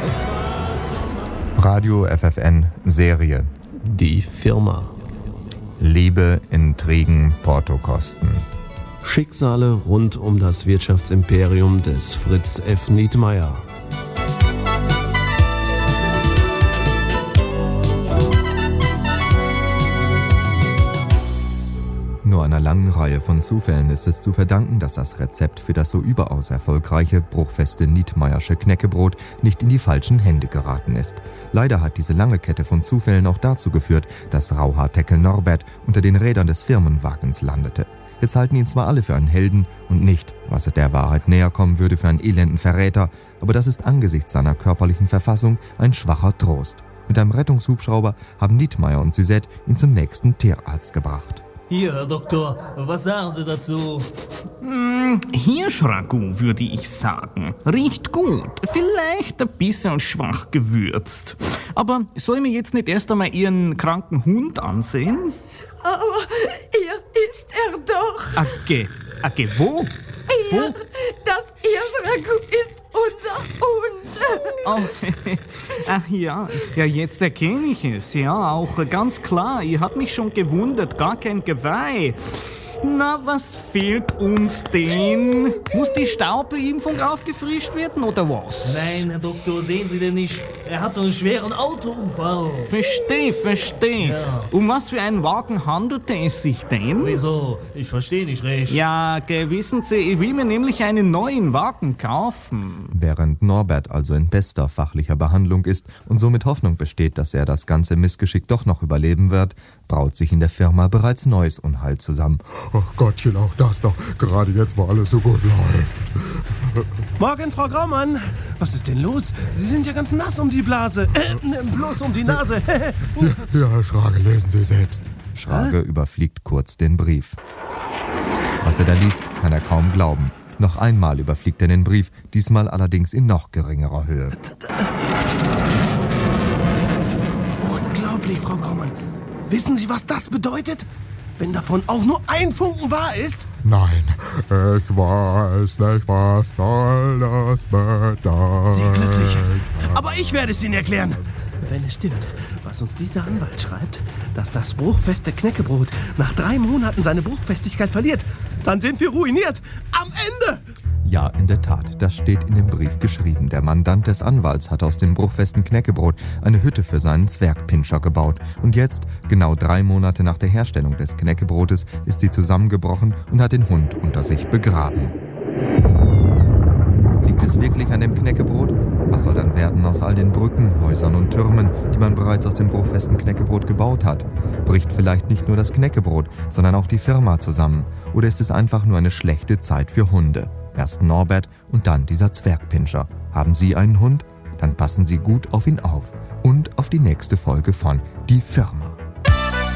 Radio FFN Serie. Die Firma. Liebe, Intrigen, Portokosten. Schicksale rund um das Wirtschaftsimperium des Fritz F. Nietmeyer. Nur einer langen Reihe von Zufällen ist es zu verdanken, dass das Rezept für das so überaus erfolgreiche, bruchfeste Nietmeyersche Knäckebrot nicht in die falschen Hände geraten ist. Leider hat diese lange Kette von Zufällen auch dazu geführt, dass Rauhaarteckel Norbert unter den Rädern des Firmenwagens landete. Jetzt halten ihn zwar alle für einen Helden und nicht, was der Wahrheit näher kommen würde, für einen elenden Verräter, aber das ist angesichts seiner körperlichen Verfassung ein schwacher Trost. Mit einem Rettungshubschrauber haben Nietmeyer und Suzette ihn zum nächsten Tierarzt gebracht. Hier, Herr Doktor, was sagen Sie dazu? Hirschragout, würde ich sagen. Riecht gut, vielleicht ein bisschen schwach gewürzt. Aber soll ich mir jetzt nicht erst einmal Ihren kranken Hund ansehen? Aber hier ist er doch. Okay, wo? Hier, das Hirschragout ist unser Hund. Oh, ach ja, jetzt erkenne ich es. Ja, auch ganz klar. Ihr habt mich schon gewundert, gar kein Geweih. Na, was fehlt uns denn? Muss die Staubimpfung aufgefrischt werden oder was? Nein, Herr Doktor, sehen Sie denn nicht? Er hat so einen schweren Autounfall. Versteh. Ja. Um was für einen Wagen handelte es sich denn? Wieso? Ich verstehe nicht recht. Ja, wissen Sie, ich will mir nämlich einen neuen Wagen kaufen. Während Norbert also in bester fachlicher Behandlung ist und somit Hoffnung besteht, dass er das ganze Missgeschick doch noch überleben wird, braut sich in der Firma bereits neues Unheil zusammen. Ach Gottchen, auch das doch. Gerade jetzt, wo alles so gut läuft. Morgen, Frau Graumann. Was ist denn los? Sie sind ja ganz nass um die Blase. Bloß um die Nase. Ja, Herr Schrage, lesen Sie selbst. Schrage überfliegt kurz den Brief. Was er da liest, kann er kaum glauben. Noch einmal überfliegt er den Brief, diesmal allerdings in noch geringerer Höhe. Unglaublich, Frau Graumann. Wissen Sie, was das bedeutet? Wenn davon auch nur ein Funken wahr ist? Nein, ich weiß nicht, was soll das bedeuten. Sie glücklich. Aber ich werde es Ihnen erklären. Wenn es stimmt, was uns dieser Anwalt schreibt, dass das bruchfeste Knäckebrot nach 3 Monaten seine Bruchfestigkeit verliert, dann sind wir ruiniert. Am Ende! Ja, in der Tat, das steht in dem Brief geschrieben. Der Mandant des Anwalts hat aus dem bruchfesten Knäckebrot eine Hütte für seinen Zwergpinscher gebaut. Und jetzt, genau 3 Monate nach der Herstellung des Knäckebrotes, ist sie zusammengebrochen und hat den Hund unter sich begraben. Liegt es wirklich an dem Knäckebrot? Was soll dann werden aus all den Brücken, Häusern und Türmen, die man bereits aus dem bruchfesten Knäckebrot gebaut hat? Bricht vielleicht nicht nur das Knäckebrot, sondern auch die Firma zusammen? Oder ist es einfach nur eine schlechte Zeit für Hunde? Erst Norbert und dann dieser Zwergpinscher. Haben Sie einen Hund? Dann passen Sie gut auf ihn auf. Und auf die nächste Folge von Die Firma.